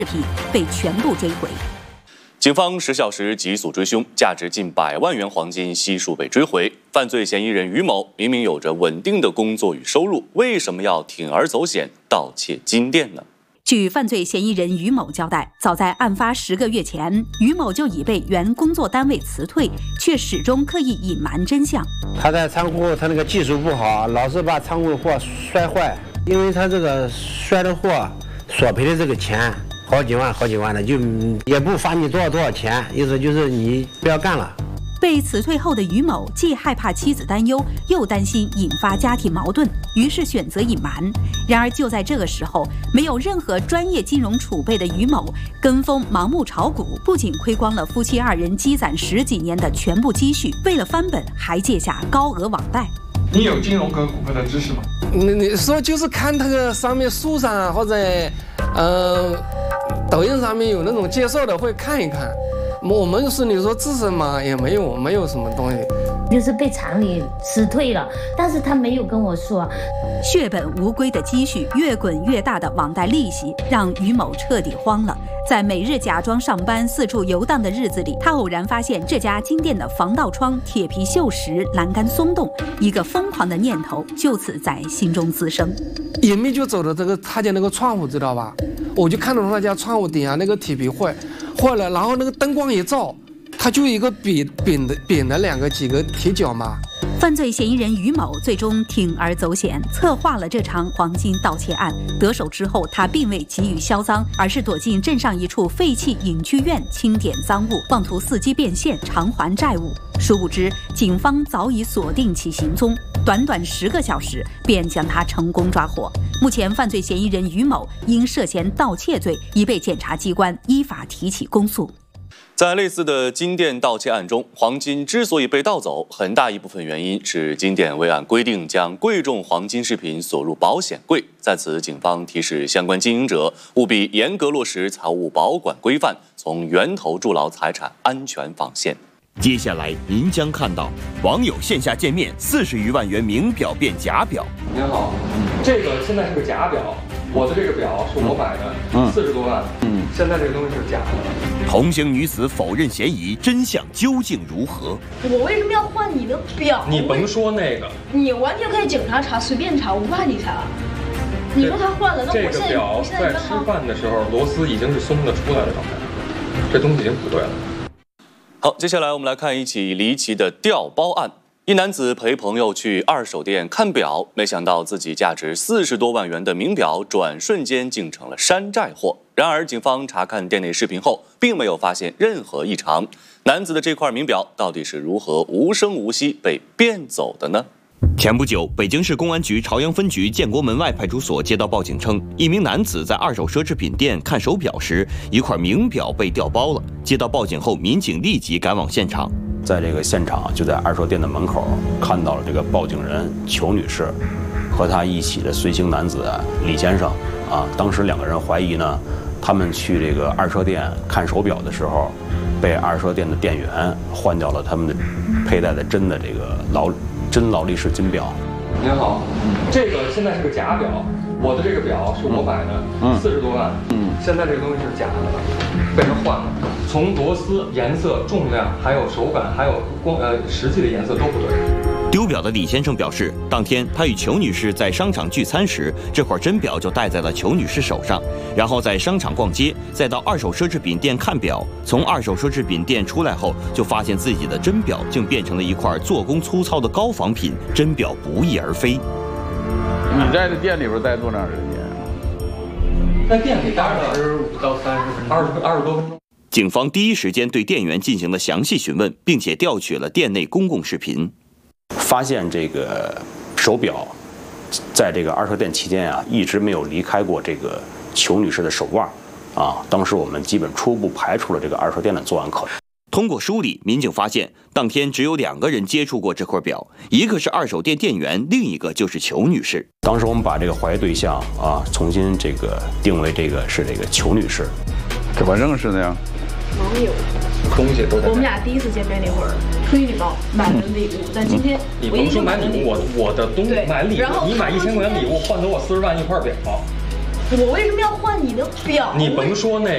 品被全部追回。 警方10小时急速追凶，价值近100万元黄金悉数被追回。犯罪嫌疑人于某明明有着稳定的工作与收入，为什么要铤而走险盗窃金店呢？ 据犯罪嫌疑人于某交代，早在案发10个月前，于某就已被原工作单位辞退，却始终刻意隐瞒真相。 他在仓库，他那个技术不好，老是把仓库的货摔坏，因为他这个摔的货索赔的这个钱好几万的，就也不罚你多少钱，意思就是你不要干了。 被辞退后的于某既害怕妻子担忧，又担心引发家庭矛盾，于是选择隐瞒。然而就在这个时候，没有任何专业金融储备的于某跟风盲目炒股，不仅亏光了夫妻2人积攒10几年的全部积蓄，为了翻本还借下高额网贷。 你有金融跟股份的知识吗？ 你说就是看那个上面书上或者抖音上面有那种介绍的会看一看。我们是你说知识嘛也没有什么东西， 就是被厂里辞退了，但是他没有跟我说。 血本无归的积蓄，越滚越大的网贷利息，让于某彻底慌了。在每日假装上班四处游荡的日子里，他偶然发现这家金店的防盗窗铁皮锈蚀，栏杆松动，一个疯狂的念头就此在心中滋生。 隐秘就走到这个他家那个窗户，知道吧？我就看到他家窗户顶下那个铁皮坏了，然后那个灯光一照，他就一个扁的几个铁脚嘛。 犯罪嫌疑人于某最终铤而走险，策划了这场黄金盗窃案。得手之后，他并未急于销赃，而是躲进镇上一处废弃影剧院清点赃物，妄图伺机变现偿还债务。殊不知，警方早已锁定其行踪，短短10个小时便将他成功抓获。目前，犯罪嫌疑人于某因涉嫌盗窃罪，已被检察机关依法提起公诉。 在类似的金店盗窃案中，黄金之所以被盗走，很大一部分原因是金店未按规定将贵重黄金饰品锁入保险柜。在此，警方提示相关经营者务必严格落实财物保管规范，从源头筑牢财产安全防线。 接下来您将看到网友线下见面，40余万元名表变假表。 您好，这个现在是个假表，我的这个表是我买的，40多万，现在这个东西是假的。 同行女子否认嫌疑，真相究竟如何？ 我为什么要换你的表？ 你甭说那个， 你完全可以警察查，随便查，我不怕你查。你说他换了，那我现在这个表在吃饭的时候，螺丝已经是松的出来的状态，这东西已经不对了。 好，接下来我们来看一起离奇的调包案。一男子陪朋友去二手店看表，没想到自己价值40多万元的名表，转瞬间竟成了山寨货。然而，警方查看店内视频后，并没有发现任何异常。男子的这块名表到底是如何无声无息被变走的呢？ 前不久，北京市公安局朝阳分局建国门外派出所接到报警称，一名男子在二手奢侈品店看手表时，一块名表被调包了。接到报警后，民警立即赶往现场。 在这个现场，就在二手店的门口看到了这个报警人裘女士和她一起的随行男子李先生啊。当时2个人怀疑呢，他们去这个二手店看手表的时候，被二手店的店员换掉了他们的佩戴的真的这个劳力士金表。 您好，这个现在是个假表，我的这个表是我买的，40多万，现在这个东西是假的，被人换了，从螺丝、颜色、重量，还有手感，还有实际的颜色都不对。 丢表的李先生表示，当天他与裘女士在商场聚餐时，这块真表就戴在了裘女士手上，然后在商场逛街，再到二手奢侈品店看表。从二手奢侈品店出来后，就发现自己的真表竟变成了一块做工粗糙的高仿品，真表不翼而飞。 你在这店里边待多长时间？ 在店里待了25到30分钟，20多分钟。 警方第一时间对店员进行了详细询问，并且调取了店内公共视频。 发现这个手表在这个二手店期间啊，一直没有离开过这个裘女士的手腕啊。当时我们基本初步排除了这个二手店的作案可能。 通过梳理，民警发现当天只有2个人接触过这块表，一个是二手店店员，另一个就是裘女士。 当时我们把这个怀疑对象啊重新这个定为这个是这个裘女士。 怎么认识的呀？ 网友。 东西都在。 我们俩第一次见面那会儿，出于礼貌买了礼物，但今天你甭说买礼物，我的东西买礼物，你买1000块钱礼物换走我40万一块表。 我为什么要换你的表？ 你甭说那